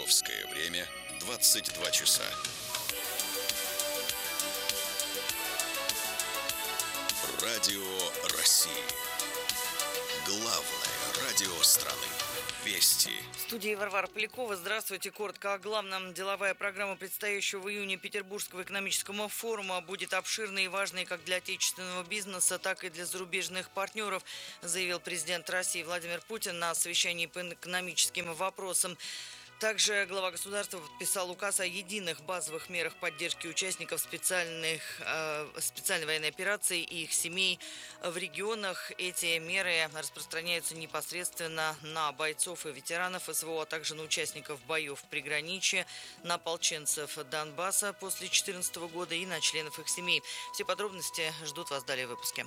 Московское время 22 часа. Радио России. Главное радио страны. Вести. В студии Варвара Полякова. Здравствуйте. Коротко о главном. Деловая программа предстоящего в июне Петербургского экономического форума будет обширной и важной как для отечественного бизнеса, так и для зарубежных партнеров, заявил президент России Владимир Путин на совещании по экономическим вопросам. Также глава государства подписал указ о единых базовых мерах поддержки участников специальной военной операции и их семей в регионах. Эти меры распространяются непосредственно на бойцов и ветеранов СВО, а также на участников боев в приграничье, на ополченцев Донбасса после 2014 года и на членов их семей. Все подробности ждут вас далее в выпуске.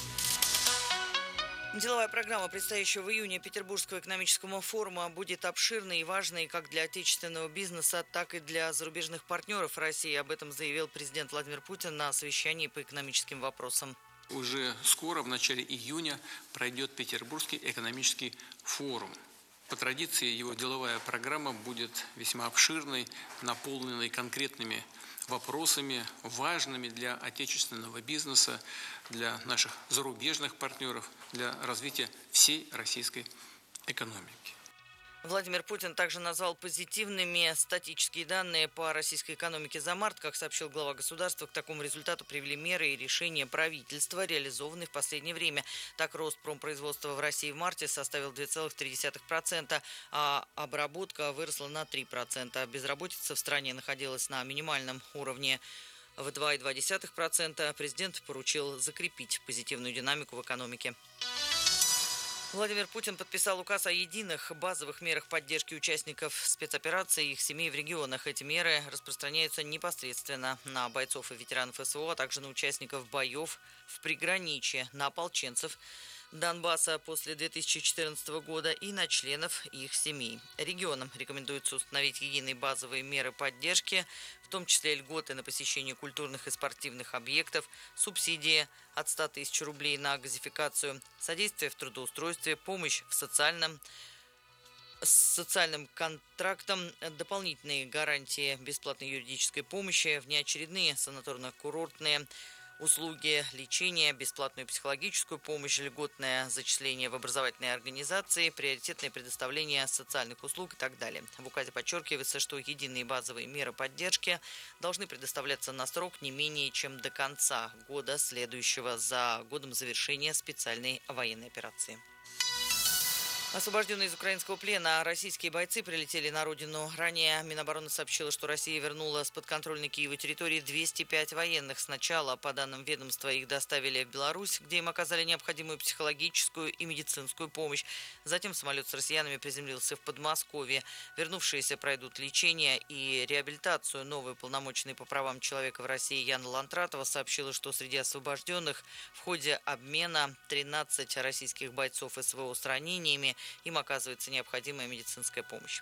Деловая программа предстоящего в июне Петербургского экономического форума будет обширной и важной как для отечественного бизнеса, так и для зарубежных партнеров России. Об этом заявил президент Владимир Путин на совещании по экономическим вопросам. Уже скоро, в начале июня, пройдет Петербургский экономический форум. По традиции его деловая программа будет весьма обширной, наполненной конкретными вопросами, важными для отечественного бизнеса, для наших зарубежных партнеров, для развития всей российской экономики. Владимир Путин также назвал позитивными статистические данные по российской экономике за март. Как сообщил глава государства, к такому результату привели меры и решения правительства, реализованные в последнее время. Так, рост промпроизводства в России в марте составил 2,3%, а обработка выросла на 3%. Безработица в стране находилась на минимальном уровне в 2,2%. Президент поручил закрепить позитивную динамику в экономике. Владимир Путин подписал указ о единых базовых мерах поддержки участников спецоперации и их семей в регионах. Эти меры распространяются непосредственно на бойцов и ветеранов СВО, а также на участников боев в приграничье, на ополченцев Донбасса после 2014 года и на членов их семей. Регионам рекомендуется установить единые базовые меры поддержки, в том числе льготы на посещение культурных и спортивных объектов, субсидии от 100 тысяч рублей на газификацию, содействие в трудоустройстве, помощь в социальным контрактам, дополнительные гарантии бесплатной юридической помощи, внеочередные санаторно-курортные услуги лечения, бесплатную психологическую помощь, льготное зачисление в образовательные организации, приоритетное предоставление социальных услуг и так далее. В указе подчеркивается, что единые базовые меры поддержки должны предоставляться на срок не менее чем до конца года, следующего за годом завершения специальной военной операции. Освобожденные из украинского плена российские бойцы прилетели на родину. Ранее Минобороны сообщила, что Россия вернула с подконтрольной Киеву территории 205 военных. Сначала, по данным ведомства, их доставили в Беларусь, где им оказали необходимую психологическую и медицинскую помощь. Затем самолет с россиянами приземлился в Подмосковье. Вернувшиеся пройдут лечение и реабилитацию. Новый уполномоченный по правам человека в России Яна Лантратова сообщила, что среди освобожденных в ходе обмена 13 российских бойцов СВО с ранениями. Им оказывается необходимая медицинская помощь.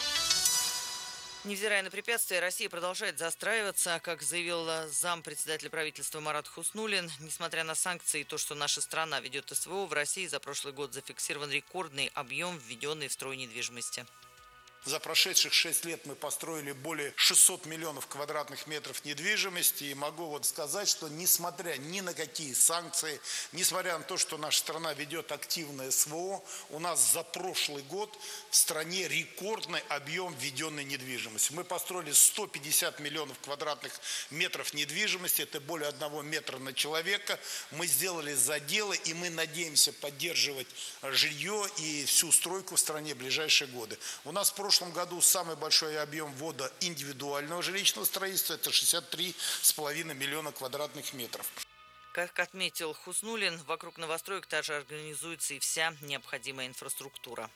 Невзирая на препятствия, Россия продолжает застраиваться, как заявил зампредседателя правительства Марат Хуснуллин. Несмотря на санкции и то, что наша страна ведет СВО, в России за прошлый год зафиксирован рекордный объем введенной в строй недвижимости. За прошедших 6 лет мы построили более 600 миллионов квадратных метров недвижимости. И могу сказать, что несмотря ни на какие санкции, несмотря на то, что наша страна ведет активное СВО, у нас за прошлый год в стране рекордный объем введенной недвижимости. Мы построили 150 миллионов квадратных метров недвижимости, это более 1 метра на человека. Мы сделали заделы, и мы надеемся поддерживать жилье и всю стройку в стране в ближайшие годы. У нас в прошлом году самый большой объем ввода индивидуального жилищного строительства – это 63,5 миллиона квадратных метров. Как отметил Хуснуллин, вокруг новостроек также организуется и вся необходимая инфраструктура.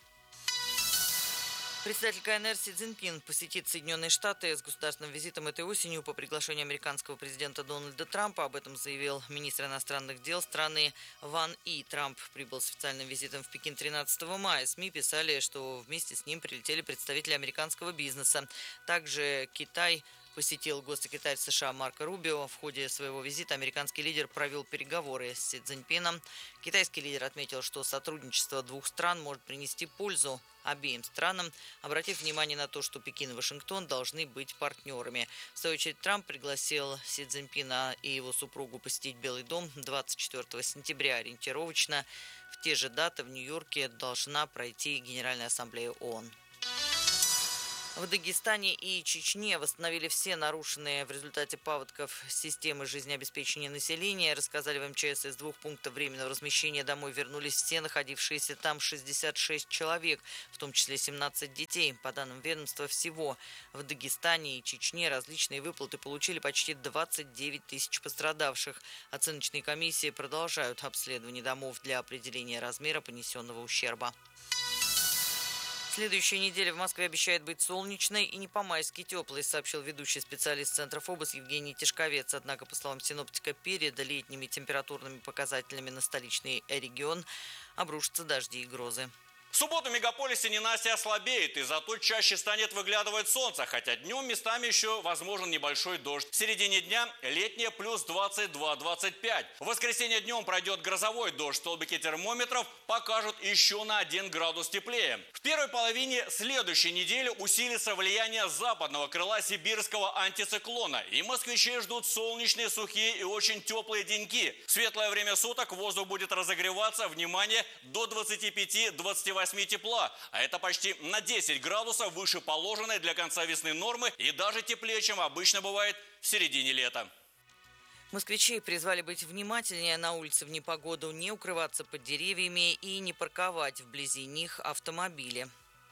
Председатель КНР Си Цзиньпин посетит Соединенные Штаты с государственным визитом этой осенью по приглашению американского президента Дональда Трампа. Об этом заявил министр иностранных дел страны Ван И. Трамп прибыл с официальным визитом в Пекин 13 мая. СМИ писали, что вместе с ним прилетели представители американского бизнеса. Также Китай посетил госсекретарь США Марко Рубио. В ходе своего визита американский лидер провел переговоры с Си Цзиньпином. Китайский лидер отметил, что сотрудничество двух стран может принести пользу обеим странам, обратив внимание на то, что Пекин и Вашингтон должны быть партнерами. В свою очередь, Трамп пригласил Си Цзиньпина и его супругу посетить Белый дом 24 сентября. Ориентировочно в те же даты в Нью-Йорке должна пройти Генеральная ассамблея ООН. В Дагестане и Чечне восстановили все нарушенные в результате паводков системы жизнеобеспечения населения. Рассказали в МЧС, из 2 пунктов временного размещения домой вернулись все находившиеся там 66 человек, в том числе 17 детей. По данным ведомства, всего в Дагестане и Чечне различные выплаты получили почти 29 тысяч пострадавших. Оценочные комиссии продолжают обследование домов для определения размера понесенного ущерба. Следующая неделя в Москве обещает быть солнечной и не по-майски теплой, сообщил ведущий специалист Центра ФОБОС Евгений Тишковец. Однако, по словам синоптика, перед летними температурными показателями на столичный регион обрушатся дожди и грозы. В субботу в мегаполисе ненастье ослабеет, и зато чаще станет выглядывать солнце, хотя днем местами еще возможен небольшой дождь. В середине дня летнее плюс 22-25. В воскресенье днем пройдет грозовой дождь, столбики термометров покажут еще на 1 градус теплее. В первой половине следующей недели усилится влияние западного крыла сибирского антициклона, и москвичей ждут солнечные, сухие и очень теплые деньки. В светлое время суток воздух будет разогреваться, внимание, до 25-28 тепла, а это почти на 10 градусов выше положенной для конца весны нормы и даже теплее, чем обычно бывает в середине лета. Москвичей призвали быть внимательнее на улице в непогоду, не укрываться под деревьями и не парковать вблизи них автомобили.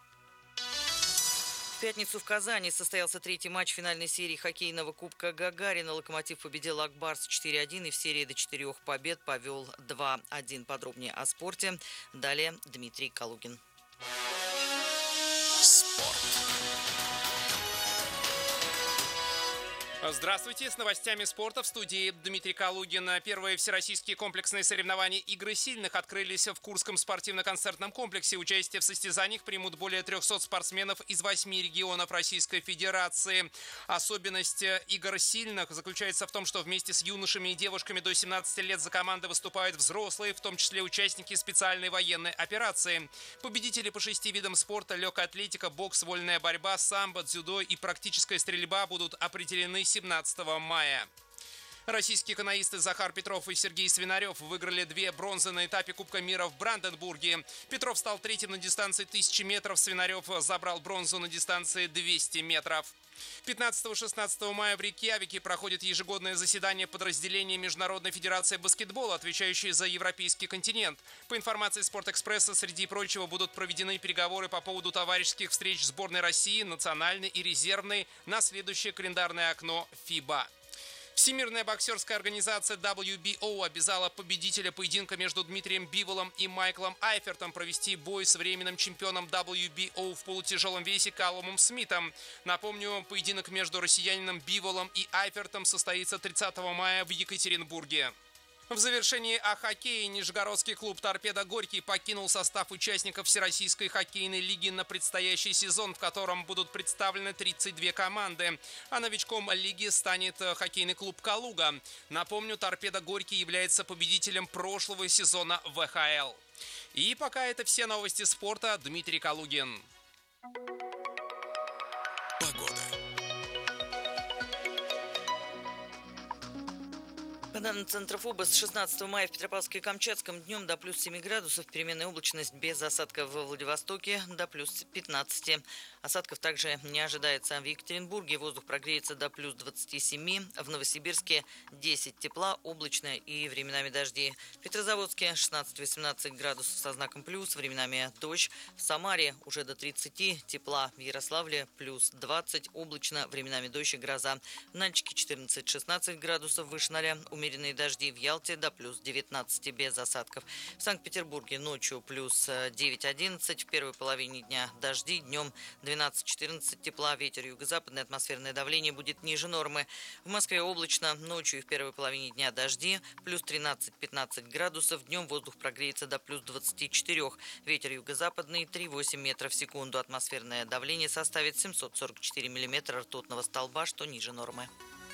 В пятницу в Казани состоялся 3-й матч финальной серии хоккейного кубка Гагарина. «Локомотив» победил «Акбарс» 4-1 и в серии до 4 побед повел 2-1. Подробнее о спорте. Далее Дмитрий Калугин. Спорт. Здравствуйте, с новостями спорта в студии Дмитрий Калугин. Первые всероссийские комплексные соревнования «Игры сильных» открылись в Курском спортивно-концертном комплексе. Участие в состязаниях примут более 300 спортсменов из 8 регионов Российской Федерации. Особенность «Игр сильных» заключается в том, что вместе с юношами и девушками до 17 лет за команды выступают взрослые, в том числе участники специальной военной операции. Победители по 6 видам спорта – легкая атлетика, бокс, вольная борьба, самбо, дзюдо и практическая стрельба – будут определены 17 мая. Российские каноисты Захар Петров и Сергей Свинарев выиграли 2 бронзы на этапе Кубка мира в Бранденбурге. Петров стал 3-м на дистанции 1000 метров, Свинарев забрал бронзу на дистанции 200 метров. 15-16 мая в Рейкьявике проходит ежегодное заседание подразделения Международной федерации баскетбола, отвечающей за европейский континент. По информации «Спортэкспресса», среди прочего, будут проведены переговоры по поводу товарищеских встреч сборной России, национальной и резервной на следующее календарное окно ФИБА. Всемирная боксерская организация WBO обязала победителя поединка между Дмитрием Биволом и Майклом Айфертом провести бой с временным чемпионом WBO в полутяжелом весе Калумом Смитом. Напомню, поединок между россиянином Биволом и Айфертом состоится 30 мая в Екатеринбурге. В завершении о хоккее нижегородский клуб «Торпедо Горький» покинул состав участников Всероссийской хоккейной лиги на предстоящий сезон, в котором будут представлены 32 команды. А новичком лиги станет хоккейный клуб «Калуга». Напомню, «Торпедо Горький» является победителем прошлого сезона ВХЛ. И пока это все новости спорта. Дмитрий Калугин. По данным Центра ФОБОС, с 16 мая в Петропавловске и Камчатском днем до плюс 7 градусов, переменная облачность без осадков во Владивостоке до плюс 15. Осадков также не ожидается. В Екатеринбурге воздух прогреется до плюс 27, в Новосибирске 10 тепла, облачно и временами дожди. В Петрозаводске 16-18 градусов со знаком плюс, временами дождь. В Самаре уже до 30 тепла, в Ярославле плюс 20, облачно, временами дождь и гроза. В Нальчике 14-16 градусов выше 0, умеренные дожди. В Ялте до плюс 19 без осадков. В Санкт-Петербурге ночью плюс 9-11. В первой половине дня дожди. Днем 12-14 тепла. Ветер юго-западный. Атмосферное давление будет ниже нормы. В Москве облачно. Ночью и в первой половине дня дожди. Плюс 13-15 градусов. Днем воздух прогреется до плюс 24. Ветер юго-западный 3,8 метров в секунду. Атмосферное давление составит 744 миллиметра ртутного столба, что ниже нормы.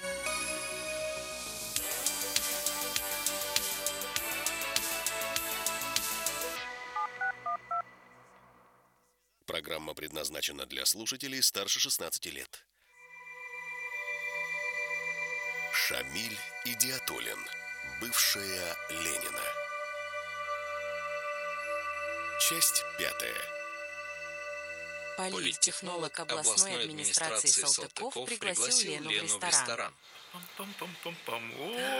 Программа предназначена для слушателей старше 16 лет. Шамиль Идиатуллин. Бывшая Ленина. Часть 5. Политтехнолог областной администрации Салтыков пригласил Лену в ресторан. Пам-пам-пам-пам-пам.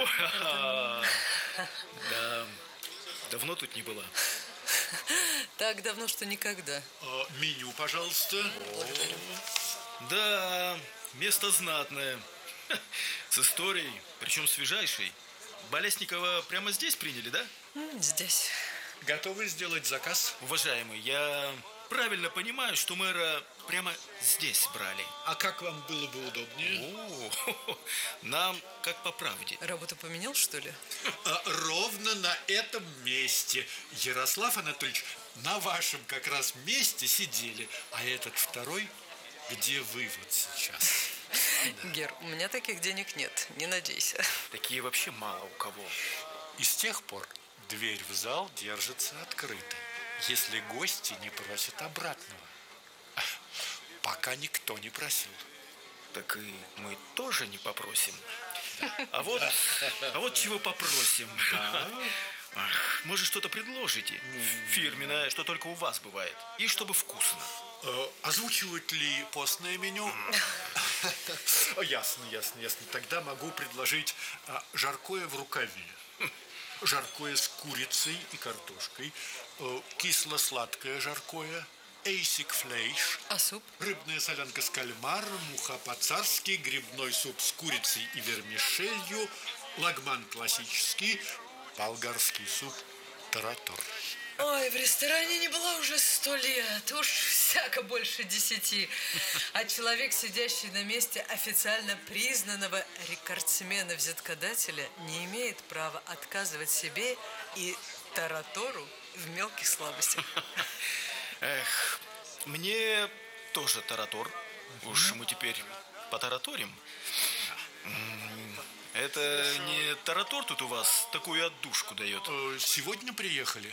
Да, давно тут не была. Так давно, что никогда. Меню, пожалуйста. Да, место знатное. С историей, причем свежайшей. Болесникова прямо здесь приняли, да? Здесь. Готовы сделать заказ? Уважаемый, я правильно понимаю, что мэра прямо здесь брали. А как вам было бы удобнее? Нам как по правде. Работу поменял, что ли? Ровно на этом месте. Ярослав Анатольевич, на вашем как раз месте сидели. А этот второй, где вы вот сейчас? Гер, у меня таких денег нет, не надейся. Такие вообще мало у кого. И с тех пор дверь в зал держится открытой, если гости не просят обратного. Пока никто не просил. Так и мы тоже не попросим. А вот чего попросим. Может, что-то предложите? Фирменное, что только у вас бывает. И чтобы вкусно. Озвучивают ли постное меню? Ясно. Тогда могу предложить жаркое в рукаве. Жаркое с курицей и картошкой. Кисло-сладкое жаркое. Эйсик флейш. А суп? Рыбная солянка с кальмаром, муха по-царски, грибной суп с курицей и вермишелью, лагман классический, болгарский суп таратор. Ой, в ресторане не была уже 100 лет, уж всяко больше 10. А человек, сидящий на месте официально признанного рекордсмена-взяткодателя, не имеет права отказывать себе и таратору в мелких слабостях. Эх, мне тоже таратор. Уж мы теперь потараторим. Это не таратор тут у вас такую отдушку дает? Сегодня приехали.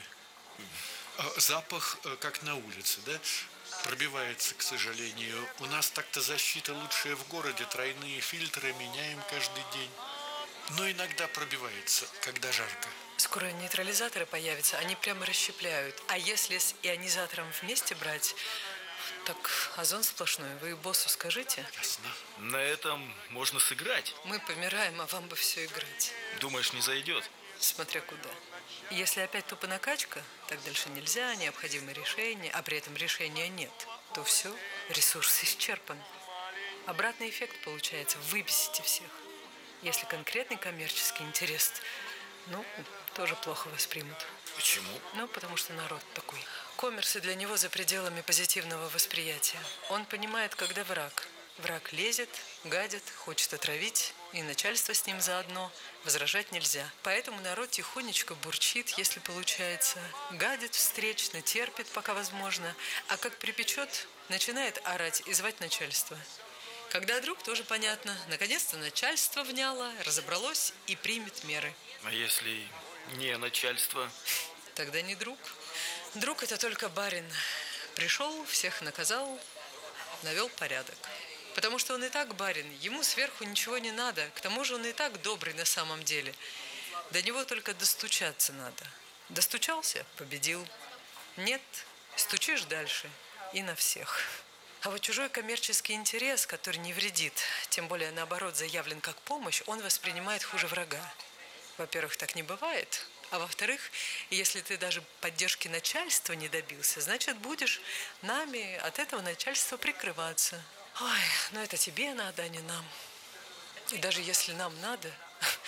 Запах, как на улице, да? Пробивается, к сожалению. У нас так-то защита лучшая в городе. Тройные фильтры меняем каждый день. Но иногда пробивается, когда жарко. Скоро нейтрализаторы появятся, они прямо расщепляют. А если с ионизатором вместе брать, так озон сплошной. Вы боссу скажите? Ясно. На этом можно сыграть. Мы помираем, а вам бы все играть. Думаешь, не зайдет? Смотря куда. Если опять тупо накачка, так дальше нельзя, необходимы решения, а при этом решения нет, то все, ресурс исчерпан. Обратный эффект получается, выбесите всех. Если конкретный коммерческий интерес, тоже плохо воспримут. Почему? Потому что народ такой. Коммерсы для него за пределами позитивного восприятия. Он понимает, когда враг. Враг лезет, гадит, хочет отравить, и начальство с ним заодно. Возражать нельзя. Поэтому народ тихонечко бурчит, если получается. Гадит встречно, терпит, пока возможно. А как припечет, начинает орать и звать начальство. Когда друг, тоже понятно. Наконец-то начальство вняло, разобралось и примет меры. А если не начальство? Тогда не друг. Друг – это только барин. Пришел, всех наказал, навел порядок. Потому что он и так барин, ему сверху ничего не надо. К тому же он и так добрый на самом деле. До него только достучаться надо. Достучался – победил. Нет – стучишь дальше и на всех. А вот чужой коммерческий интерес, который не вредит, тем более наоборот заявлен как помощь, он воспринимает хуже врага. Во-первых, так не бывает. А во-вторых, если ты даже поддержки начальства не добился, значит, будешь нами от этого начальства прикрываться. Ой, это тебе надо, а не нам. И даже если нам надо,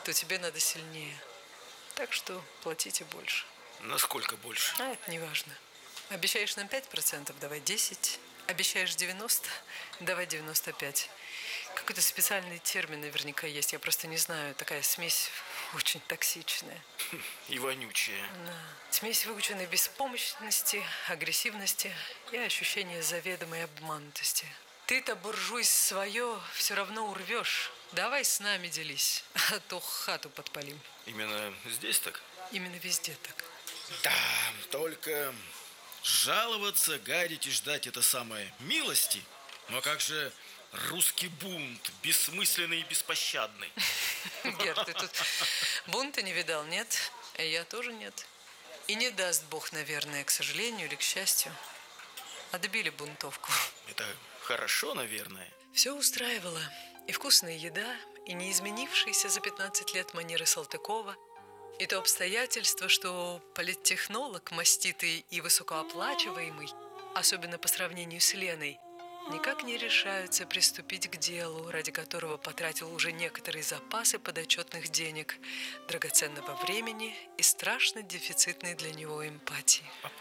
то тебе надо сильнее. Так что платите больше. Насколько больше? А это не важно. Обещаешь нам 5%, давай 10%. Обещаешь 90%, давай 95%. Какой-то специальный термин наверняка есть, я просто не знаю. Такая смесь очень токсичная. И вонючая. Да. Смесь выученной беспомощности, агрессивности и ощущения заведомой обманутости. Ты-то, буржуй, свое все равно урвешь. Давай с нами делись, а то хату подпалим. Именно здесь так? Именно везде так. Да, только жаловаться, гадить и ждать это самое милости. Но как же русский бунт, бессмысленный и беспощадный? Гер, ты тут бунта не видал, нет? Я тоже нет. И не даст Бог, наверное, к сожалению или к счастью. Отбили бунтовку. Это хорошо, наверное. Все устраивало. И вкусная еда, и неизменившиеся за 15 лет манеры Салтыкова, и то обстоятельство, что политтехнолог, маститый и высокооплачиваемый, особенно по сравнению с Леной, никак не решаются приступить к делу, ради которого потратил уже некоторые запасы подотчетных денег, драгоценного времени и страшно дефицитной для него эмпатии.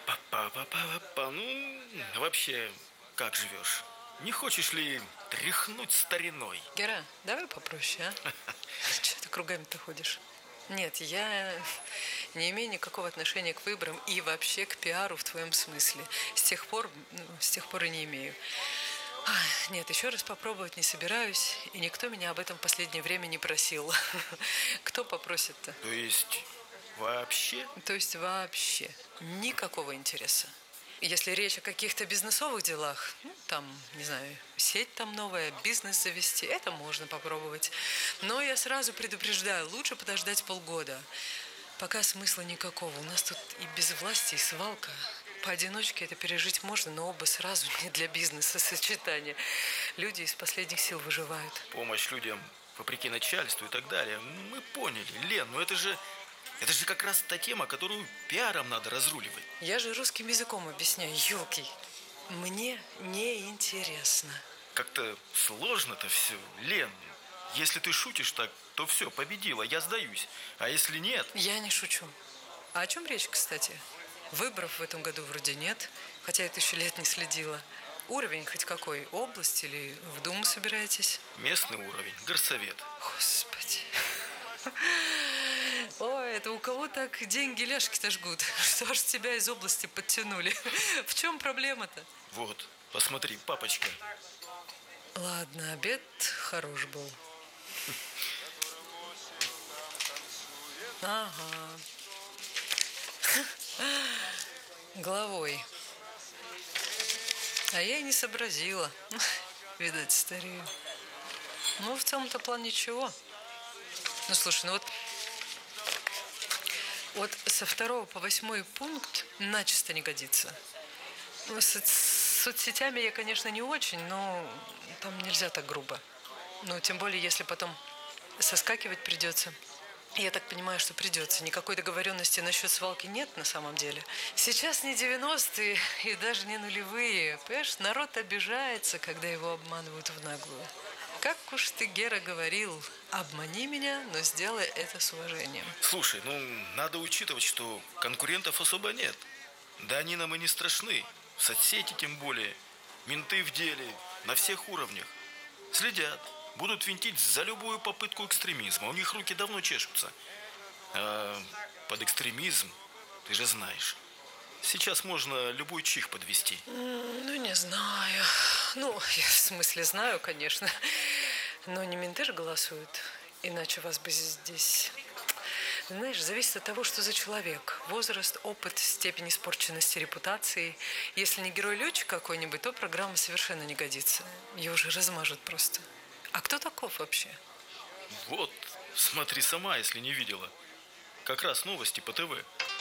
Ну, вообще, как живешь? Не хочешь ли тряхнуть стариной? Гера, давай попроще, а? Чего ты кругами-то ходишь? Нет, я не имею никакого отношения к выборам и вообще к пиару в твоем смысле. С тех пор и не имею. Нет, еще раз попробовать не собираюсь, и никто меня об этом в последнее время не просил. Кто попросит-то? То есть вообще? То есть вообще никакого интереса. Если речь о каких-то бизнесовых делах, там, не знаю, сеть там новая, бизнес завести, это можно попробовать. Но я сразу предупреждаю, лучше подождать полгода. Пока смысла никакого. У нас тут и без власти, и свалка. Поодиночке это пережить можно, но оба сразу не для бизнеса сочетания. Люди из последних сил выживают. Помощь людям вопреки начальству и так далее. Мы поняли. Лен, ну это же как раз та тема, которую пиаром надо разруливать. Я же русским языком объясняю, ёлки. Мне неинтересно. Как-то сложно-то все. Лен, если ты шутишь так, то все, победила, я сдаюсь. А если нет... Я не шучу. А о чем речь, кстати? Выборов в этом году вроде нет, хотя я 1000 лет не следила. Уровень хоть какой? Область или в Думу собираетесь? Местный уровень, горсовет. Господи. Ой, это у кого так деньги ляжки-то жгут? Что аж тебя из области подтянули? В чем проблема-то? Вот, посмотри, папочка. Ладно, обед хорош был. Ага. Головой. А я и не сообразила. Видать, старею. Ну, в целом-то план ничего. Ну, слушай, ну вот со 2 по 8 пункт начисто не годится. Ну, с соцсетями я, конечно, не очень, но там нельзя так грубо. Ну, тем более, если потом соскакивать придется. Я так понимаю, что придется. Никакой договоренности насчет свалки нет на самом деле. Сейчас не 90-е и даже не нулевые. Понимаешь, народ обижается, когда его обманывают в наглую. Как уж ты, Гера, говорил, обмани меня, но сделай это с уважением. Слушай, ну, надо учитывать, что конкурентов особо нет. Да они нам и не страшны. Соцсети тем более. Менты в деле. На всех уровнях. Следят. Будут винтить за любую попытку экстремизма. У них руки давно чешутся. А под экстремизм, ты же знаешь, сейчас можно любой чих подвести. Ну, не знаю. Ну, я в смысле знаю, конечно. Но не менты же голосуют. Иначе вас бы здесь... Знаешь, зависит от того, что за человек. Возраст, опыт, степень испорченности репутации. Если не герой-летчик какой-нибудь, то программа совершенно не годится. Ее уже размажут просто. А кто таков вообще? Вот, смотри сама, если не видела. Как раз новости по ТВ.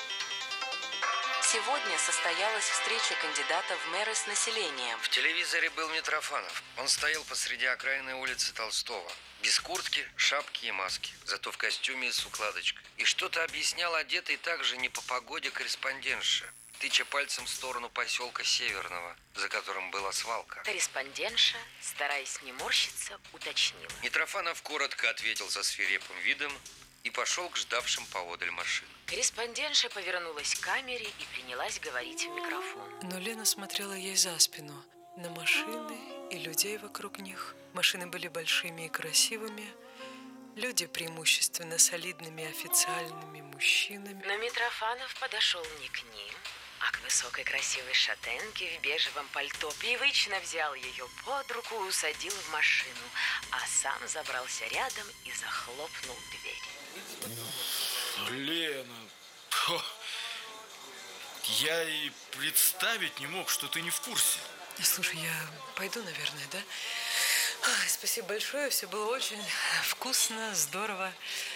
Сегодня состоялась встреча кандидата в мэры с населением. В телевизоре был Митрофанов. Он стоял посреди окраинной улицы Толстого. Без куртки, шапки и маски. Зато в костюме с укладочкой. И что-то объяснял одетый также не по погоде корреспондентша, тыча пальцем в сторону поселка Северного, за которым была свалка. Корреспондентша, стараясь не морщиться, уточнила. Митрофанов коротко ответил со свирепым видом и пошел к ждавшим поодаль машин. Корреспондентша повернулась к камере и принялась говорить в микрофон. Но Лена смотрела ей за спину, на машины и людей вокруг них. Машины были большими и красивыми, люди преимущественно солидными официальными мужчинами. Но Митрофанов подошел не к ним, а к высокой красивой шатенке в бежевом пальто. Привычно взял ее под руку и усадил в машину, а сам забрался рядом и захлопнул дверь. Лена, я и представить не мог, что ты не в курсе. Слушай, я пойду, наверное, да? Ой, спасибо большое, все было очень вкусно, здорово.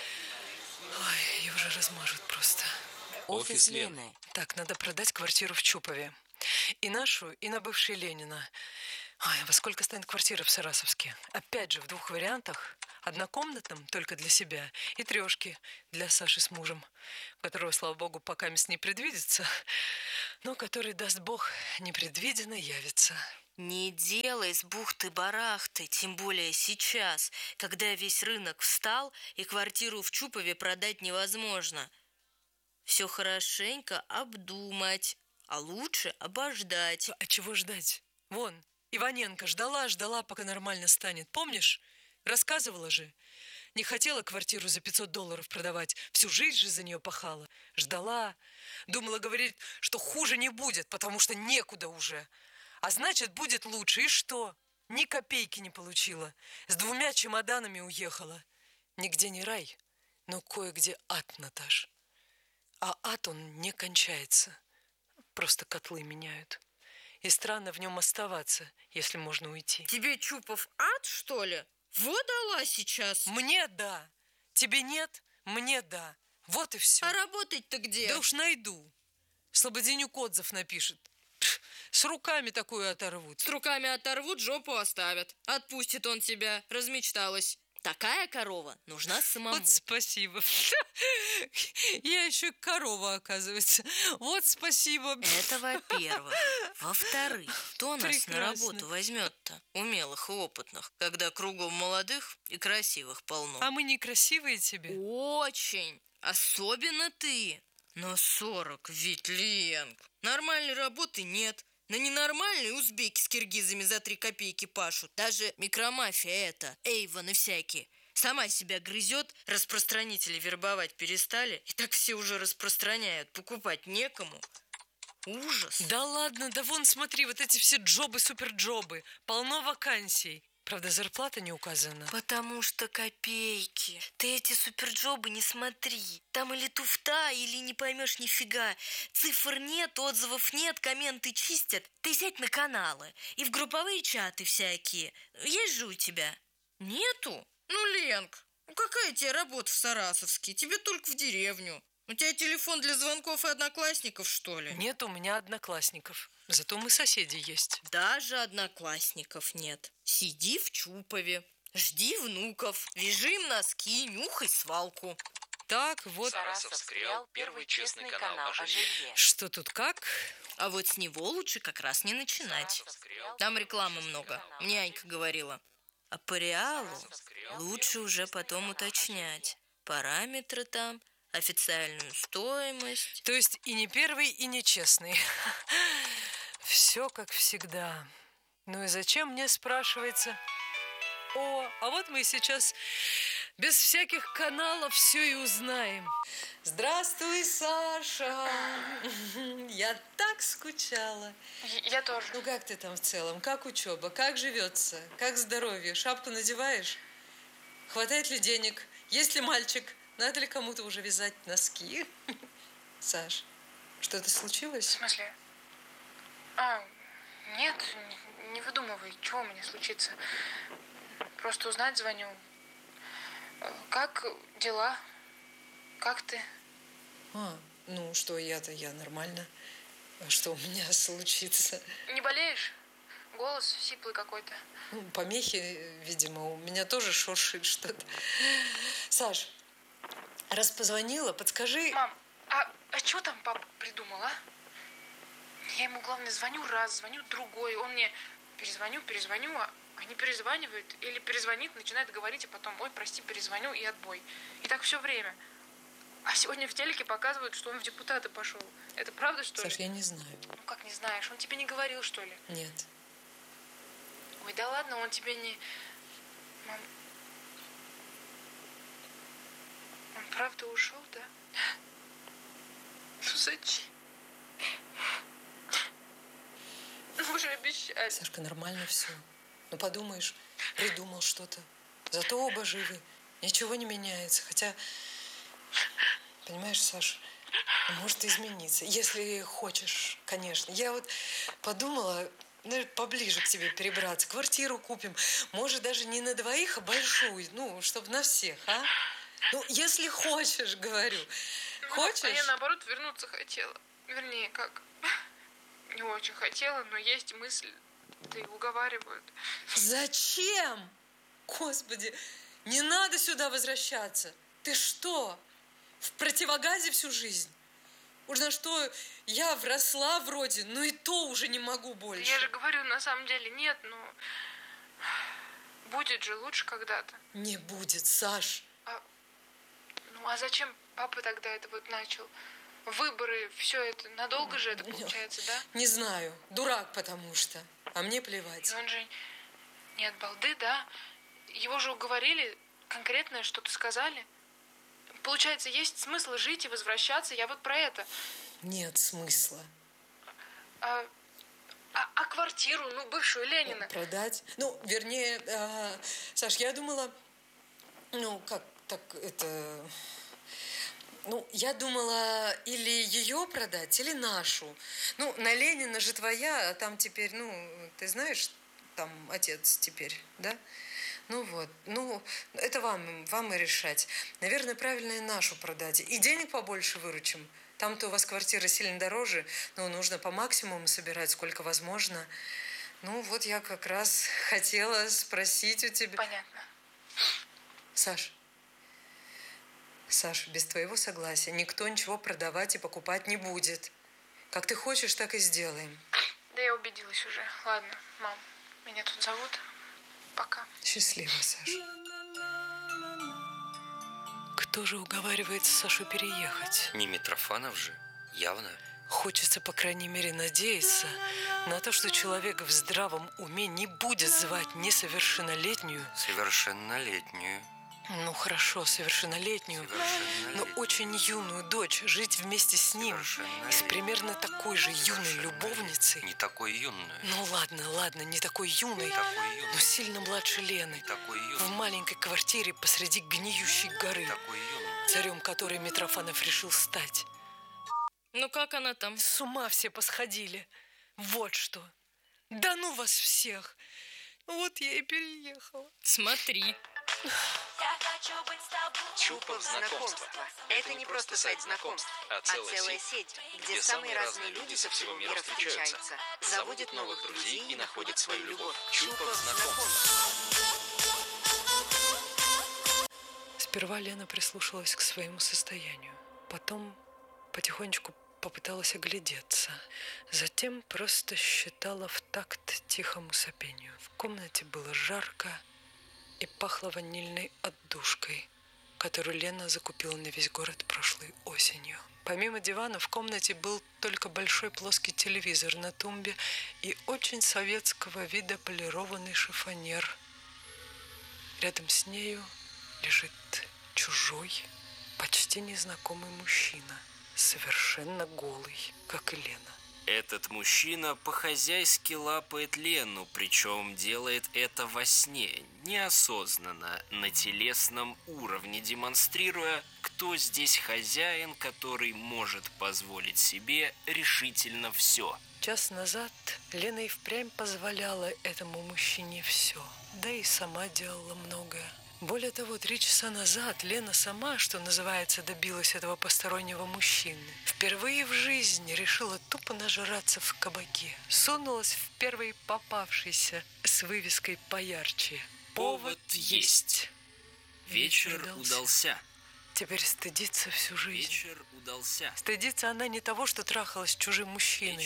Ой, ее уже размажут просто. Офис Лены. Так, надо продать квартиру в Чупове. И нашу, и на бывшей Ленина. Ой, во сколько станет квартира в Сарасовске? Опять же, в 2 вариантах. Однокомнатном, только для себя, и 3 для Саши с мужем, которого, слава богу, пока не предвидится, но который, даст бог, непредвиденно явится. Не делай с бухты-барахты, тем более сейчас, когда весь рынок встал и квартиру в Чупове продать невозможно. Все хорошенько обдумать, а лучше обождать. А чего ждать? Вон, Иваненко ждала, пока нормально станет. Помнишь? Рассказывала же. Не хотела квартиру за $500 продавать. Всю жизнь же за нее пахала. Ждала. Думала, говорит, что хуже не будет, потому что некуда уже. А значит, будет лучше. И что? Ни копейки не получила. С 2 чемоданами уехала. Нигде не рай, но кое-где ад, Наташ. А ад он не кончается. Просто котлы меняют. И странно в нем оставаться, если можно уйти. Тебе Чупов ад, что ли? Вот дала сейчас. Мне да. Тебе нет, мне да. Вот и все. А работать-то где? Да уж найду. Слободенюк отзыв напишет. С руками такую оторвут. С руками оторвут, жопу оставят. Отпустит он тебя, размечталась. Такая корова нужна самому. Вот спасибо. Я еще корова, оказывается. Вот спасибо. Это во-первых. Во-вторых, кто нас на работу возьмет-то? Умелых и опытных, когда кругом молодых и красивых полно. А мы некрасивые тебе? Очень. Особенно ты. Но 40 ведь, Ленка. Нормальной работы нет. На ненормальные узбеки с киргизами за 3 копейки пашут. Даже микромафия эта, Эйвоны всякие. Сама себя грызет, распространители вербовать перестали. И так все уже распространяют, покупать некому. Ужас. Да ладно, да вон смотри, вот эти все джобы, суперджобы. Полно вакансий. Правда, зарплата не указана. Потому что копейки. Ты эти суперджобы не смотри. Там или туфта, или не поймешь нифига. Цифр нет, отзывов нет, комменты чистят. Ты сядь на каналы и в групповые чаты всякие. Есть же у тебя? Нету? Ну, Ленк, ну какая тебе работа в Сарасовске? Тебе только в деревню. У тебя телефон для звонков и одноклассников, что ли? Нет у меня одноклассников. Зато мы соседи есть. Даже одноклассников нет. Сиди в Чупове, жди внуков, вяжи им носки, нюхай свалку. Так, вот. Сарасовск Реал, первый честный канал о жилье. Что тут как? А вот с него лучше как раз не начинать. Там рекламы много, мне Анька говорила. А по Реалу лучше уже потом уточнять. Параметры там, официальную стоимость. То есть и не первый, и не честный. Все как всегда. Ну и зачем мне, спрашивается? О, а вот мы сейчас без всяких каналов все и узнаем. Здравствуй, Саша. Я так скучала. Я тоже. Ну как ты там в целом? Как учеба? Как живется? Как здоровье? Шапку надеваешь? Хватает ли денег? Есть ли мальчик? Надо ли кому-то уже вязать носки? Саш, что-то случилось? В смысле? Нет, не выдумывай, чего у меня случится. Просто узнать звоню. Как дела? Как ты? Ну что, я нормально. А что у меня случится? Не болеешь? Голос сиплый какой-то. Ну, помехи, видимо, у меня тоже шуршит что-то. Саш, раз позвонила, подскажи... Мам, а что там папа придумал, а? Я ему, главное, звоню раз, звоню другой. Он мне перезвоню, а не перезванивает. Или перезвонит, начинает говорить, а потом, ой, прости, перезвоню и отбой. И так все время. А сегодня в телеке показывают, что он в депутаты пошел. Это правда, что ли? Саш, я не знаю. Ну как не знаешь? Он тебе не говорил, что ли? Нет. Ой, да ладно, он тебе не... Мам... Он правда ушел, да? Ну зачем? Ну вы же обещали. Сашка, нормально все. Ну подумаешь, придумал что-то. Зато оба живы. Ничего не меняется. Хотя, понимаешь, Саш, может измениться. Если хочешь, конечно. Я вот подумала, поближе к тебе перебраться. Квартиру купим. Может, даже не на двоих, а большую. Ну, чтобы на всех, а? Ну, если хочешь, говорю. Хочешь? А я, наоборот, вернуться хотела. Вернее, как... Не очень хотела, но есть мысль, да и уговаривают. Зачем? Господи, не надо сюда возвращаться. Ты что, в противогазе всю жизнь? Уж на что я вросла вроде, но и то уже не могу больше. Я же говорю, на самом деле нет, но будет же лучше когда-то. Не будет, Саш. Ну а зачем папа тогда это вот начал? Выборы, все это, надолго же это получается, да? Не знаю, дурак потому что, а мне плевать. И он же не от балды, да? Его же уговорили, конкретное что-то сказали. Получается, есть смысл жить и возвращаться, я вот про это. Нет смысла. А квартиру, ну, бывшую Ленина? Продать? Ну, вернее, Саш, я думала, ну, как так это... Ну, я думала, или ее продать, или нашу. Ну, на Ленина же твоя, а там теперь, ну, ты знаешь, там отец теперь, да? Ну вот, ну, это вам и решать. Наверное, правильно и нашу продать. И денег побольше выручим. Там-то у вас квартира сильно дороже, но нужно по максимуму собирать, сколько возможно. Ну, вот я как раз хотела спросить у тебя... Понятно. Саш, без твоего согласия никто ничего продавать и покупать не будет. Как ты хочешь, так и сделаем. Да я убедилась уже. Ладно, мам, меня тут зовут. Пока. Счастливо, Саша. Кто же уговаривает Сашу переехать? Не Митрофанов же, явно. Хочется, по крайней мере, надеяться на то, что человек в здравом уме не будет звать несовершеннолетнюю. Совершеннолетнюю. Ну, хорошо, совершеннолетнюю, но очень юную дочь жить вместе с ним, с примерно такой же юной любовницей. Не такой юной. Ну, ладно, не такой юной, но сильно младше Лены. В маленькой квартире посреди гниющей горы, царем которой Митрофанов решил стать. Ну, как она там? С ума все посходили. Вот что. Да ну вас всех. Вот я и переехала. Смотри. Чупов знакомство. Это не просто сайт знакомств, а целая сеть, где самые разные люди со всего мира встречаются, заводят новых друзей и находят свою любовь. Чупов знакомство. Сперва Лена прислушалась к своему состоянию. Потом потихонечку попыталась оглядеться. Затем просто считала в такт тихому сопению. В комнате было жарко и пахло ванильной отдушкой, которую Лена закупила на весь город прошлой осенью. Помимо дивана в комнате был только большой плоский телевизор на тумбе и очень советского вида полированный шифоньер. Рядом с нею лежит чужой, почти незнакомый мужчина, совершенно голый, как и Лена. Этот мужчина по-хозяйски лапает Лену, причем делает это во сне, неосознанно, на телесном уровне, демонстрируя, кто здесь хозяин, который может позволить себе решительно все. Час назад Лена и впрямь позволяла этому мужчине все, да и сама делала многое. Более того, 3 часа назад Лена сама, что называется, добилась этого постороннего мужчины. Впервые в жизни решила тупо нажраться в кабаке. Сунулась в первый попавшийся с вывеской поярче. Повод есть. Вечер удался. Теперь стыдится всю жизнь. Вечер удался. Стыдится она не того, что трахалась с чужим мужчиной. Вечер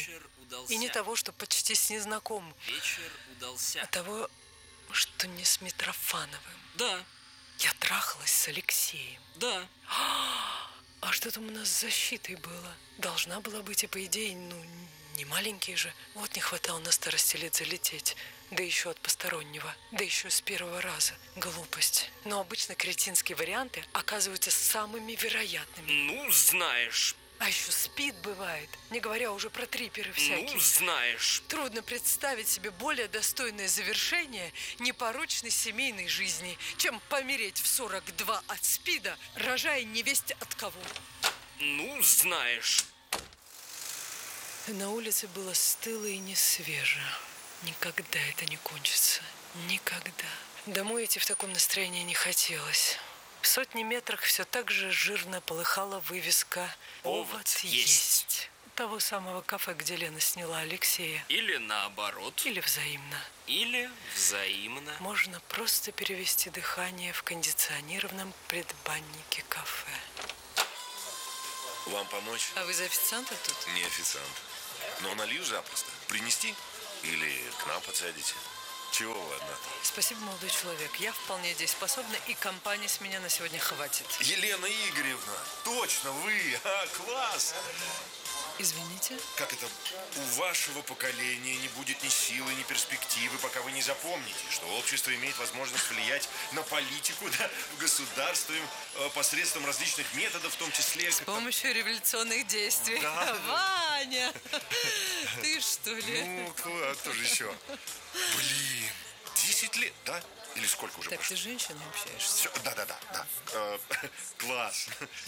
удался. И не того, что почти с незнакомым. Вечер удался. А того, что не с Митрофановым. Да. Я трахалась с Алексеем. Да. А что там у нас с защитой было? Должна была быть, и по идее, не маленький же. Вот не хватало на старости лет залететь. Да еще от постороннего. Да еще с первого раза. Глупость. Но обычно кретинские варианты оказываются самыми вероятными. Ну, знаешь. А еще спид бывает. Не говоря уже про триперы всякие. Ну, знаешь. Трудно представить себе более достойное завершение непорочной семейной жизни, чем помереть в 42 от спида, рожая невесть от кого. Ну, знаешь. На улице было стыло и не свеже. Никогда это не кончится. Никогда. Домой идти в таком настроении не хотелось. В сотни метрах все так же жирно полыхала вывеска «Повод есть». Того самого кафе, где Лена сняла Алексея. Или наоборот. Или взаимно. Или взаимно. Можно просто перевести дыхание в кондиционированном предбаннике кафе. Вам помочь? А вы за официанта тут? Не официант. Но налью запросто. Принести? Или к нам подсадите? Чего вы одна? Спасибо, молодой человек. Я вполне дееспособна, и компании с меня на сегодня хватит. Елена Игоревна, точно вы! Класс! Извините? Как это? У вашего поколения не будет ни силы, ни перспективы, пока вы не запомните, что общество имеет возможность влиять на политику, да, в государстве посредством различных методов, в том числе... С помощью революционных действий. Да. Ваня! Ты что ли? Ну, кто же еще? Блин, 10 лет, да? Или сколько уже Так прошло? ты с женщиной общаешься? Все, да. Класс.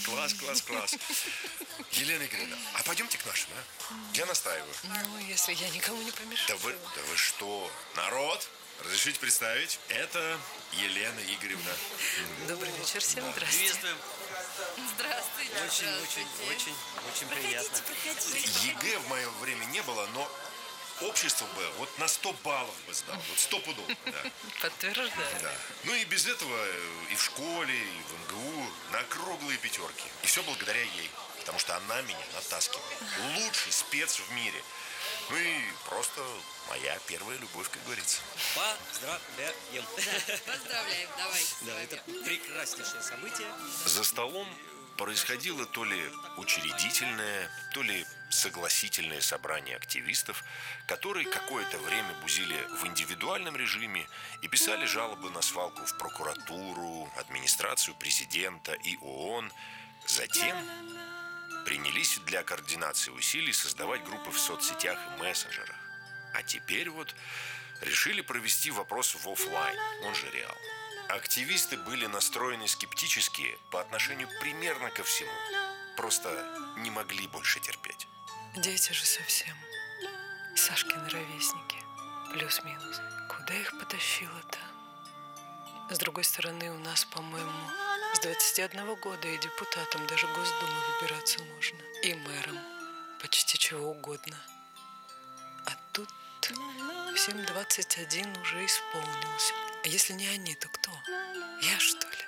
Елена Игоревна, а пойдемте к нашим, а? Я настаиваю. Ну, если я никому не помешаю. Да вы что? Народ, разрешите представить? Это Елена Игоревна. Добрый вечер всем. Здравствуйте. Приветствуем. Здравствуйте. Очень приятно. Проходите. ЕГЭ в мое время не было, но общество бы вот на 100 баллов бы сдал. Вот 100 пудов, да. Подтверждаю. Да. Ну и без этого и в школе, и в МГУ на круглые пятерки. И все благодаря ей. Потому что она меня натаскивает. Лучший спец в мире. Ну и просто моя первая любовь, как говорится. Поздравляем. Да, поздравляем, давай. Да, это прекраснейшее событие. За столом происходило то ли учредительное, то ли согласительное собрание активистов, которые какое-то время бузили в индивидуальном режиме и писали жалобы на свалку в прокуратуру, администрацию президента и ООН. Затем принялись для координации усилий создавать группы в соцсетях и мессенджерах. А теперь вот решили провести вопрос в офлайн, он же реал. Активисты были настроены скептически по отношению примерно ко всему. Просто не могли больше терпеть. Дети же совсем. Сашкины ровесники. Плюс-минус. Куда их потащило-то? С другой стороны, у нас, по-моему, с 21 года и депутатом даже Госдумы выбираться можно. И мэром. Почти чего угодно. А тут всем 21 уже исполнился. А если не они, то кто? Я, что ли?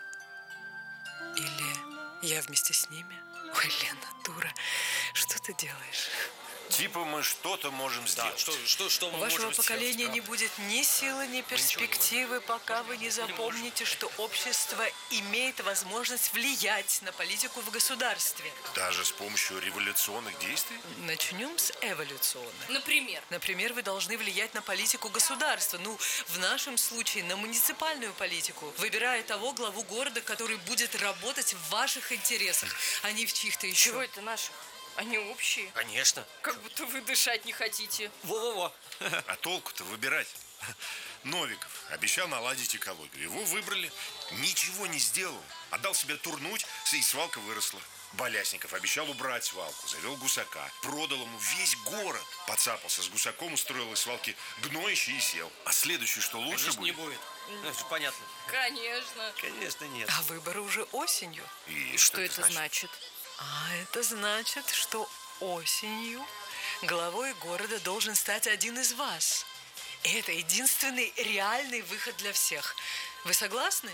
Или я вместе с ними? Ой, Лена, дура, что ты делаешь? Типа мы что-то можем сделать. Что У мы вашего можем поколения сделать, не будет ни силы, ни перспективы, пока вы не запомните, что общество имеет возможность влиять на политику в государстве. Даже с помощью революционных действий? Начнем с эволюционных. Например? Например, вы должны влиять на политику государства. Ну, в нашем случае, на муниципальную политику. Выбирая того главу города, который будет работать в ваших интересах, а не в чьих-то еще. Чего это наших? Они общие. Конечно. Как будто вы дышать не хотите. Во-во-во. А толку-то выбирать? Новиков обещал наладить экологию. Его выбрали. Ничего не сделал. Отдал себя турнуть, и свалка выросла. Балясников обещал убрать свалку. Завел гусака. Продал ему весь город. Подцапался с гусаком, устроил из свалки гноище и сел. А следующий, что лучше Конечно, будет? не будет. Это понятно. Конечно. Конечно, нет. А выборы уже осенью. И что это значит? А это значит, что осенью главой города должен стать один из вас. И это единственный реальный выход для всех. Вы согласны?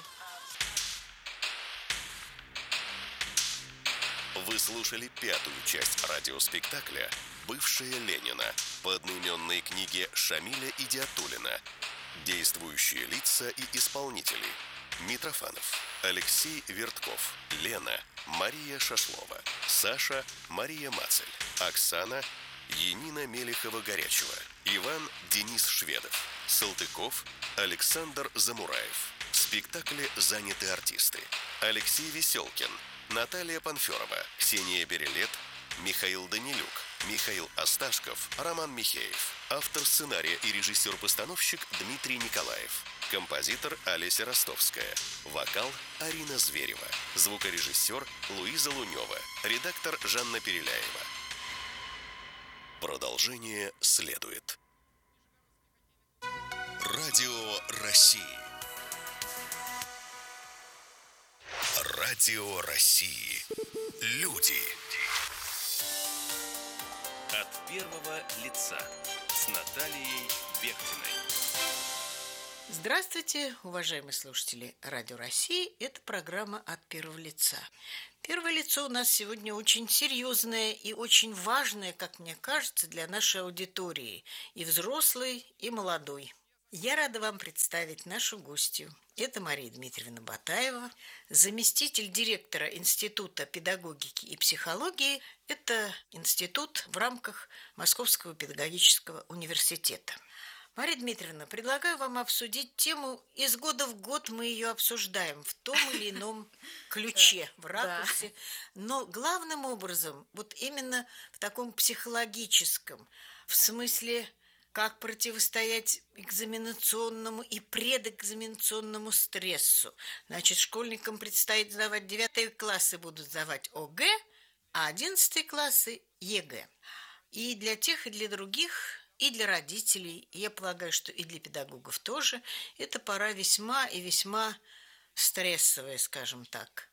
Вы слушали 5-ю часть радиоспектакля Бывшая Ленина. По одноименной книге Шамиля Идиатуллина. Действующие лица и исполнители. Митрофанов, Алексей Вертков, Лена, Мария Шашлова, Саша, Мария Мацель, Оксана, Янина Мелехова-Горячева, Иван Денис Шведов, Салтыков, Александр Замураев. В спектакле заняты артисты: Алексей Веселкин, Наталья Панферова, Ксения Берелет, Михаил Данилюк, Михаил Осташков, Роман Михеев. Автор сценария и режиссер-постановщик Дмитрий Николаев. Композитор Олеся Ростовская. Вокал Арина Зверева. Звукорежиссер Луиза Лунева. Редактор Жанна Переляева. Продолжение следует. Радио России. Радио России. Люди. От первого лица с Натальей Бехтиной. Здравствуйте, уважаемые слушатели Радио России. Это программа «От первого лица». Первое лицо у нас сегодня очень серьезное и очень важное, как мне кажется, для нашей аудитории, и взрослой, и молодой. Я рада вам представить нашу гостью. Это Мария Дмитриевна Батаева, заместитель директора Института педагогики и психологии. Это институт в рамках Московского педагогического университета. Мария Дмитриевна, предлагаю вам обсудить тему. Из года в год мы ее обсуждаем в том или ином ключе, в ракурсе. Но главным образом, вот именно в таком психологическом, в смысле, как противостоять экзаменационному и предэкзаменационному стрессу. Значит, школьникам предстоит сдавать 9 классы, будут сдавать ОГЭ, а 11 классы ЕГЭ. И для тех, и для других, и для родителей, я полагаю, что и для педагогов тоже, это пора весьма и весьма стрессовая, скажем так,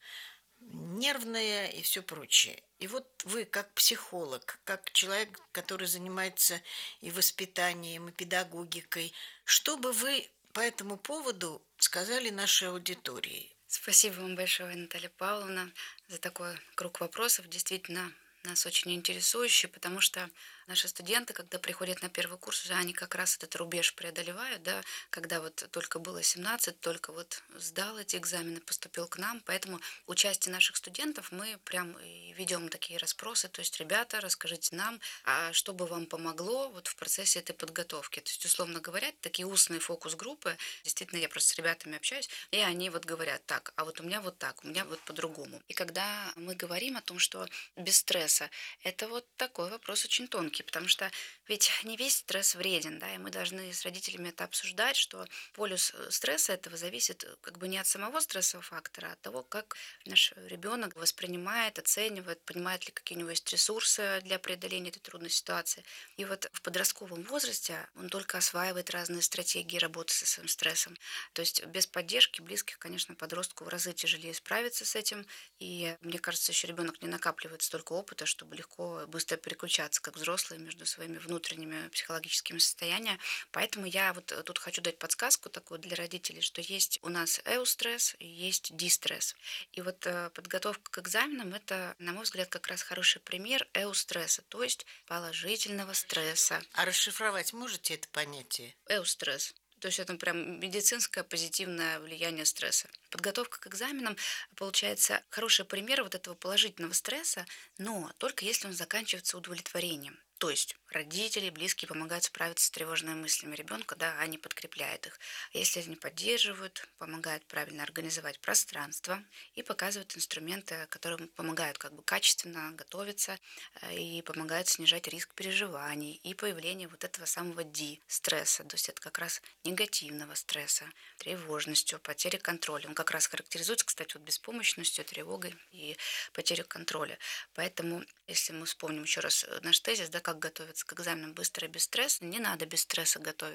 нервная и все прочее. И вот вы, как психолог, как человек, который занимается и воспитанием, и педагогикой, что бы вы по этому поводу сказали нашей аудитории? Спасибо вам большое, Наталья Павловна, за такой круг вопросов. Действительно, нас очень интересующий, потому что наши студенты, когда приходят на первый курс, уже они как раз этот рубеж преодолевают, да, когда вот только было 17, только вот сдал эти экзамены, поступил к нам, поэтому участие наших студентов мы прям и ведем такие расспросы, то есть, ребята, расскажите нам, а что бы вам помогло вот в процессе этой подготовки, то есть, условно говоря, такие устные фокус-группы, действительно, я просто с ребятами общаюсь, и они вот говорят, так, а вот у меня вот так, у меня вот по-другому. И когда мы говорим о том, что без стресса, это вот такой вопрос очень тонкий, потому что ведь не весь стресс вреден, да, и мы должны с родителями это обсуждать, что полюс стресса этого зависит как бы не от самого стрессового фактора, а от того, как наш ребенок воспринимает, оценивает, понимает ли, какие у него есть ресурсы для преодоления этой трудной ситуации. И вот в подростковом возрасте он только осваивает разные стратегии работы со своим стрессом. То есть без поддержки близких, конечно, подростку в разы тяжелее справиться с этим. И мне кажется, еще ребенок не накапливает столько опыта, чтобы легко, быстро переключаться, как взрослые, между своими внутренними психологическими состояниями. Поэтому я вот тут хочу дать подсказку такую для родителей, что есть у нас эустресс и есть дистресс. И вот подготовка к экзаменам – это, на мой взгляд, как раз хороший пример эустресса, то есть положительного стресса. А расшифровать можете это понятие? Эустресс. То есть это прям медицинское позитивное влияние стресса. Подготовка к экзаменам получается хороший пример вот этого положительного стресса, но только если он заканчивается удовлетворением. То есть родители, близкие помогают справиться с тревожными мыслями ребенка, да, они подкрепляют их. Если они поддерживают, помогают правильно организовать пространство и показывают инструменты, которые помогают как бы качественно готовиться и помогают снижать риск переживаний и появления вот этого самого стресса, то есть это как раз негативного стресса, тревожностью, потерей контроля. Он как раз характеризуется, кстати, вот беспомощностью, тревогой и потерей контроля. Поэтому, если мы вспомним еще раз наш тезис, да, как готовиться к экзаменам быстро и без стресса, не надо без стресса готовиться.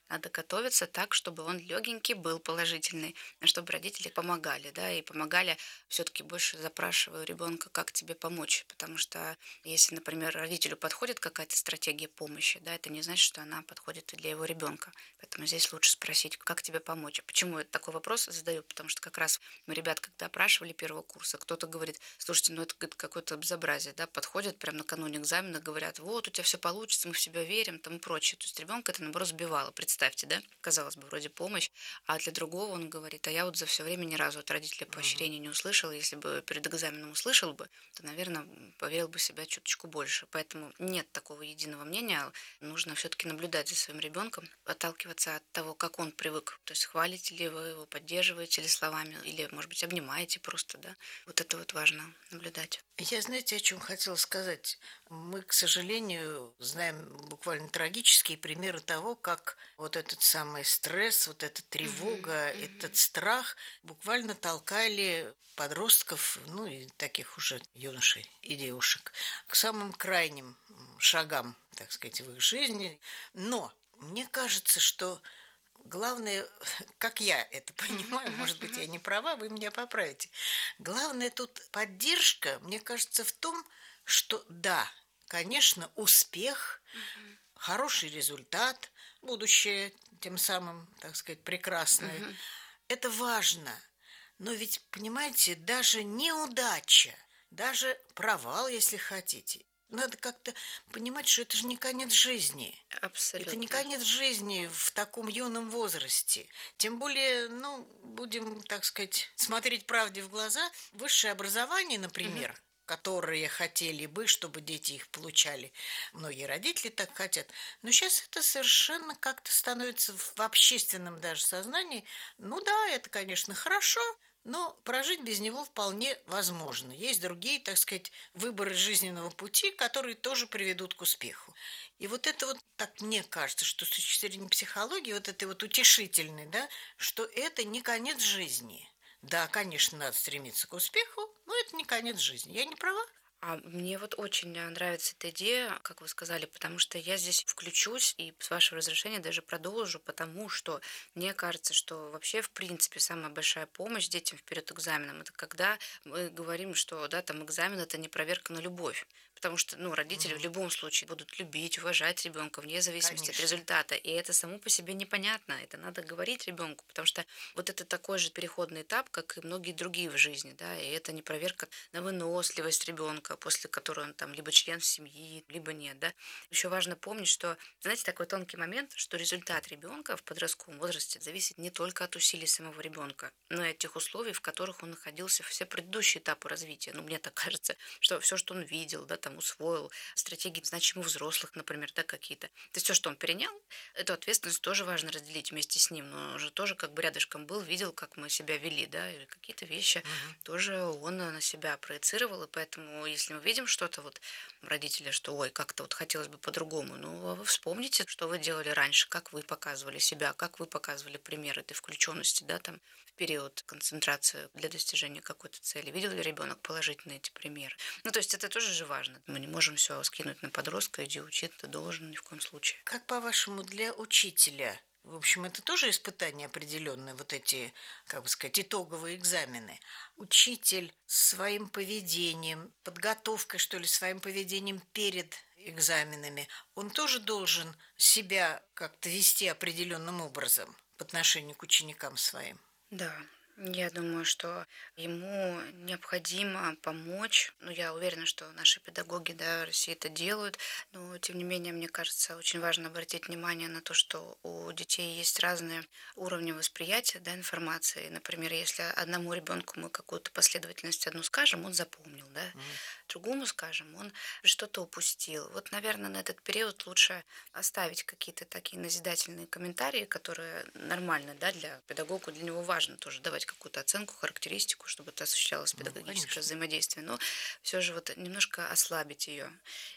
Надо готовиться так, чтобы он легенький был, положительный, чтобы родители помогали, да, и помогали. Все-таки больше запрашиваю ребенка, как тебе помочь, потому что если, например, родителю подходит какая-то стратегия помощи, да, это не значит, что она подходит и для его ребенка. Поэтому здесь лучше спросить, как тебе помочь. А почему я такой вопрос задаю? Потому что как раз мы ребят, когда опрашивали первого курса, кто-то говорит: слушайте, ну это какое-то безобразие, да, подходят прямо накануне экзамена, говорят: вот, у тебя все получится, мы в себя верим, там и прочее. То есть ребенка это, наоборот, сбивало. Представьте, да, казалось бы, вроде помощь, а для другого он говорит: а я вот за все время ни разу от родителя поощрения не услышал, если бы перед экзаменом услышал бы, то, наверное, поверил бы в себя чуточку больше. Поэтому нет такого единого мнения, нужно все-таки наблюдать за своим ребенком, отталкиваться от того, как он привык. То есть хвалите ли вы его, поддерживаете ли словами, или, может быть, обнимаете просто, да. Вот это вот важно наблюдать. Я, знаете, о чем хотела сказать? Мы, к сожалению, знаем буквально трагические примеры того, как вот этот самый стресс, вот эта тревога, этот страх буквально толкали подростков, ну и таких уже юношей и девушек, к самым крайним шагам, так сказать, в их жизни. Но мне кажется, что главное, как я это понимаю, может быть, я не права, вы меня поправите. Главное тут поддержка, мне кажется, в том, что да, конечно, успех, хороший результат, будущее тем самым, так сказать, прекрасное. Это важно. Но ведь, понимаете, даже неудача, даже провал, если хотите, надо как-то понимать, что это же не конец жизни. Абсолютно. Это не конец жизни в таком юном возрасте. Тем более, ну, будем, так сказать, смотреть правде в глаза. Высшее образование, например, которые хотели бы, чтобы дети их получали. Многие родители так хотят. Но сейчас это совершенно как-то становится в общественном даже сознании. Ну да, это, конечно, хорошо, но прожить без него вполне возможно. Есть другие, так сказать, выборы жизненного пути, которые тоже приведут к успеху. И вот это вот, так мне кажется, что с точки зрения психологии, вот этой вот утешительной, да, что это не конец жизни. Да, конечно, надо стремиться к успеху, но это не конец жизни. Я не права? А мне вот очень нравится эта идея, как вы сказали, потому что я здесь включусь и, с вашего разрешения, даже продолжу, потому что мне кажется, что вообще, в принципе, самая большая помощь детям в период экзаменов — это когда мы говорим, что, да, там экзамен — это не проверка на любовь. Потому что, ну, родители в любом случае будут любить, уважать ребенка вне зависимости от результата. И это само по себе непонятно. Это надо говорить ребенку, потому что вот это такой же переходный этап, как и многие другие в жизни, да. И это не проверка на выносливость ребенка, после которой он там либо член семьи, либо нет, да. Еще важно помнить, что, знаете, такой тонкий момент, что результат ребенка в подростковом возрасте зависит не только от усилий самого ребенка, но и от тех условий, в которых он находился все предыдущие этапы развития. Ну, мне так кажется, что все, что он видел, да, там усвоил, стратегии значимых взрослых, например, да, какие-то. То есть все, что он перенял, эту ответственность тоже важно разделить вместе с ним. Но он же тоже как бы рядышком был, видел, как мы себя вели, да, и какие-то вещи тоже он на себя проецировал. И поэтому, если мы видим что-то вот родители, что ой, как-то вот хотелось бы по-другому, ну, а вы вспомните, что вы делали раньше, как вы показывали себя, как вы показывали пример этой включенности, да, там, в период концентрации для достижения какой-то цели. Видел ли ребенок положительные эти примеры? Ну, то есть это тоже же важно. Мы не можем все скинуть на подростка, иди учить, ты должен ни в коем случае. Как, по-вашему, для учителя? В общем, это тоже испытания определенные, вот эти, как бы сказать, итоговые экзамены. Учитель своим поведением, подготовкой, что ли, своим поведением перед экзаменами, он тоже должен себя как-то вести определенным образом по отношению к ученикам своим? Да. Я думаю, что ему необходимо помочь. Ну, я уверена, что наши педагоги, да, России это делают. Но, тем не менее, мне кажется, очень важно обратить внимание на то, что у детей есть разные уровни восприятия, да, информации. Например, если одному ребенку мы какую-то последовательность одну скажем, он запомнил, да. Другому скажем, он что-то упустил. Вот, наверное, на этот период лучше оставить какие-то такие назидательные комментарии, которые нормально, да, для педагога, для него важно тоже давать какую-то оценку, характеристику, чтобы это осуществлялось педагогическое взаимодействие, но все же вот немножко ослабить ее.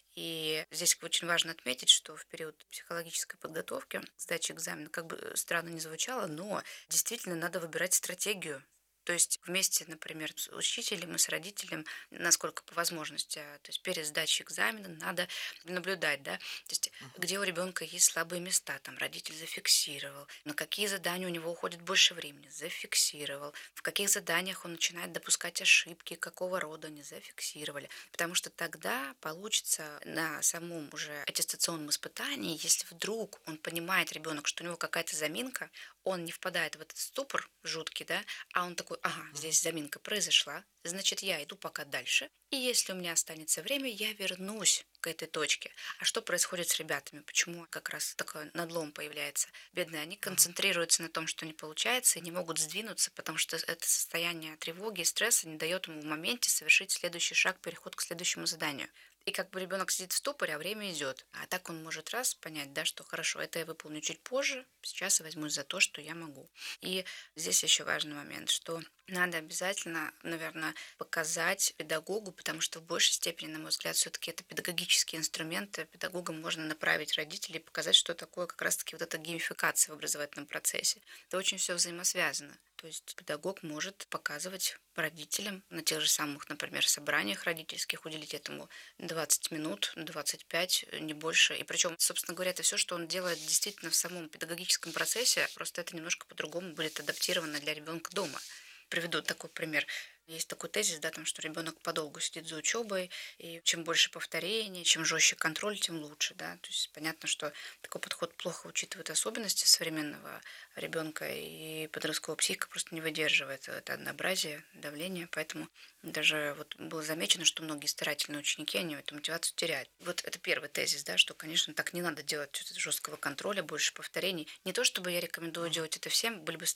И здесь очень важно отметить, что в период психологической подготовки, сдачи экзамена, как бы странно ни звучало, но действительно надо выбирать стратегию. То есть вместе, например, с учителем и с родителем, насколько по возможности, то есть перед сдачей экзамена надо наблюдать, да, то есть где у ребенка есть слабые места, там родитель зафиксировал, на какие задания у него уходит больше времени, зафиксировал, в каких заданиях он начинает допускать ошибки, какого рода они зафиксировали, потому что тогда получится на самом уже аттестационном испытании, если вдруг он понимает, ребенок, что у него какая-то заминка, он не впадает в этот ступор жуткий, да, а он такой, ага, здесь заминка произошла, значит, я иду пока дальше, и если у меня останется время, я вернусь к этой точке. А что происходит с ребятами? Почему как раз такой надлом появляется? Бедные, они концентрируются на том, что не получается, и не могут сдвинуться, потому что это состояние тревоги и стресса не дает ему в моменте совершить следующий шаг, переход к следующему заданию. И как бы ребенок сидит в ступоре, а время идет. А так он может раз понять, да, что хорошо, это я выполню чуть позже, сейчас я возьмусь за то, что я могу. И здесь еще важный момент, что надо обязательно, наверное, показать педагогу, потому что в большей степени, на мой взгляд, все-таки это педагогические инструменты. Педагогам можно направить родителей, показать, что такое как раз-таки вот эта геймификация в образовательном процессе. Это очень все взаимосвязано. То есть педагог может показывать родителям на тех же самых, например, собраниях родительских, уделить этому 20 минут, 25, не больше. И причем, собственно говоря, это все, что он делает действительно в самом педагогическом процессе, просто это немножко по-другому будет адаптировано для ребенка дома. Приведу такой пример. Есть такой тезис, да, там, что ребенок подолгу сидит за учебой, и чем больше повторений, чем жестче контроль, тем лучше, да. То есть понятно, что такой подход плохо учитывает особенности современного ребенка, и подростковая психика просто не выдерживает это однообразие, давление, поэтому даже вот было замечено, что многие старательные ученики, они эту мотивацию теряют. Вот это первый тезис, да, что, конечно, так не надо делать жесткого контроля, больше повторений. Не то, чтобы я рекомендую делать это всем, были бы